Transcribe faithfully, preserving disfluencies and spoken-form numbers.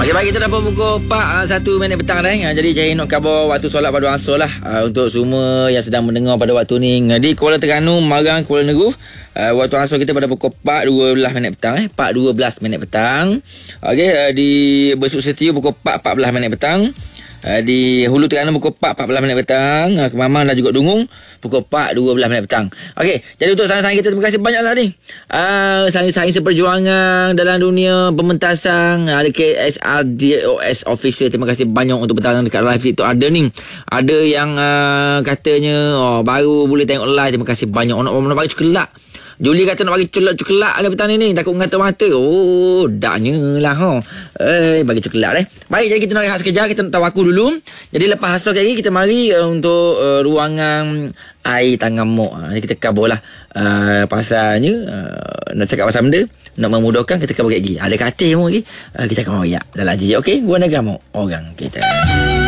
Okey, baik, kita dah pukul empat uh, satu minit petang dah. Uh, jadi saya nak khabar waktu solat pada asar lah uh, untuk semua yang sedang mendengar pada waktu ni uh, di Kuala Terengganu, Marang, Kuala Negeri. Uh, waktu asar kita pada pukul empat dua belas minit petang eh empat dua belas minit petang. Okey, uh, di Besut Setia pukul empat empat belas minit petang. Uh, di Hulu Terengganu pukul empat empat belas minit petang. uh, Kemamang dan juga Dungung pukul empat dua belas minit petang. Okey, jadi untuk saran-saran kita, terima kasih banyaklah ni. Uh, saring-saring seperjuangan dalam dunia pementasan, ada K S R D O S Official, terima kasih banyak untuk bentasan dekat live TikTok. Ada ni, ada yang uh, katanya oh, baru boleh tengok live, terima kasih banyak. Orang nak bagi cekelak, Juli kata nak bagi coklat-coklat ada petang ni, takut ngata mata. Oh, daknya lah ha. Eh, bagi coklat eh. Baik, jadi kita nak rehat sekejap, kita nak tawaku dulu. Jadi lepas hasrat lagi kita mari uh, untuk uh, ruangan air tangan mok. Uh, kita kabur lah uh, pasalnya uh, nak cakap pasal benda nak memudahkan, kita kabur lagi. Ada katil pun lagi. Uh, kita akan royak dalam jejak. Okey, gua negara mok orang kita.